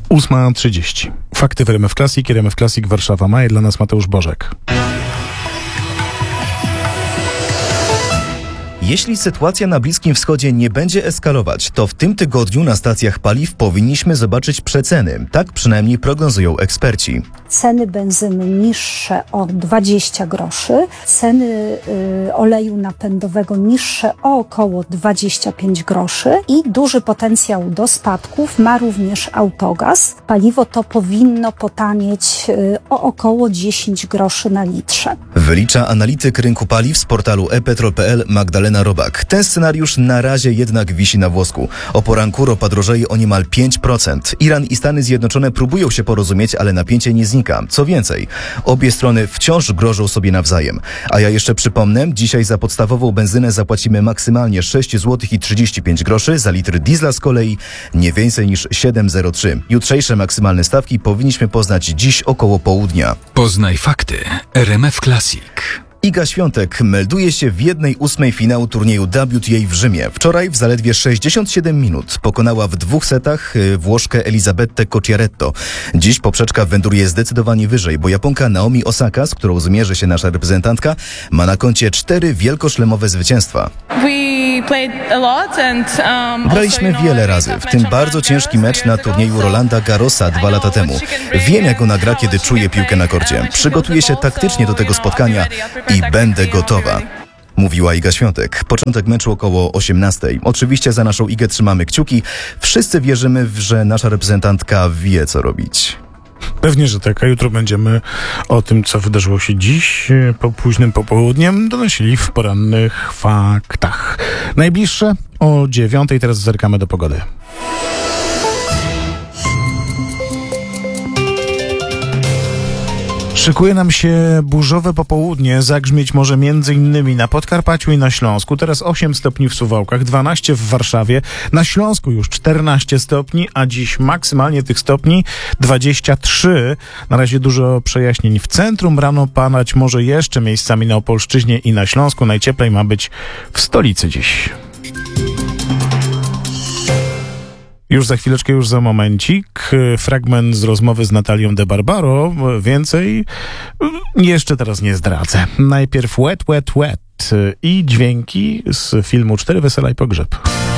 8:30. Fakty w RMF Classic. RMF Classic Warszawa. Maje dla nas Mateusz Bożek. Jeśli sytuacja na Bliskim Wschodzie nie będzie eskalować, to w tym tygodniu na stacjach paliw powinniśmy zobaczyć przeceny. Tak przynajmniej prognozują eksperci. Ceny benzyny niższe o 20 groszy, ceny oleju napędowego niższe o około 25 groszy i duży potencjał do spadków ma również autogaz. Paliwo to powinno potanieć o około 10 groszy na litrze. Wylicza analityk rynku paliw z portalu ePetrol.pl Magdalena Robak. Ten scenariusz na razie jednak wisi na włosku. O poranku ropa drożeje o niemal 5%. Iran i Stany Zjednoczone próbują się porozumieć, ale napięcie nie znika. Co więcej, obie strony wciąż grożą sobie nawzajem. A ja jeszcze przypomnę, dzisiaj za podstawową benzynę zapłacimy maksymalnie 6,35 zł, za litr diesla z kolei nie więcej niż 7,03. Jutrzejsze maksymalne stawki powinniśmy poznać dziś około południa. Poznaj fakty RMF Classic. Iga Świątek melduje się w 1/8 finału turnieju WTA w Rzymie. Wczoraj w zaledwie 67 minut pokonała w 2 setach Włoszkę Elisabetę Cocchiaretto. Dziś poprzeczka wędruje zdecydowanie wyżej, bo Japonka Naomi Osaka, z którą zmierzy się nasza reprezentantka, ma na koncie 4 wielkoszlemowe zwycięstwa. Graliśmy wiele razy, w tym bardzo ciężki mecz na turnieju Rolanda Garrosa 2 lata temu. Wiem, jak ona gra, kiedy czuje piłkę na korcie. Przygotuję się taktycznie do tego spotkania i będę gotowa, mówiła Iga Świątek. Początek meczu około 18:00. Oczywiście za naszą Igę trzymamy kciuki. Wszyscy wierzymy, że nasza reprezentantka wie, co robić. Pewnie, że tak. A jutro będziemy o tym, co wydarzyło się dziś po późnym popołudniem, donosili w porannych faktach. Najbliższe o 9:00. Teraz zerkamy do pogody. Szykuje nam się burzowe popołudnie, zagrzmieć może m.in. na Podkarpaciu i na Śląsku. Teraz 8 stopni w Suwałkach, 12 w Warszawie, na Śląsku już 14 stopni, a dziś maksymalnie tych stopni 23. Na razie dużo przejaśnień w centrum. Rano padać może jeszcze miejscami na Opolszczyźnie i na Śląsku. Najcieplej ma być w stolicy dziś. Już za chwileczkę, już za momencik, fragment z rozmowy z Natalią de Barbaro. Więcej jeszcze teraz nie zdradzę. Najpierw Wet, Wet, Wet i dźwięki z filmu 4 wesela i pogrzeb.